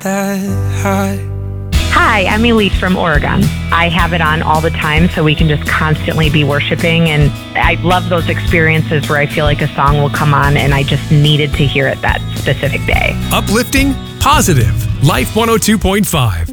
that high. Hi, I'm Elise from Oregon. I have it on all the time so we can just constantly be worshiping. And I love those experiences where I feel like a song will come on and I just needed to hear it that specific day. Uplifting, positive. Life 102.5.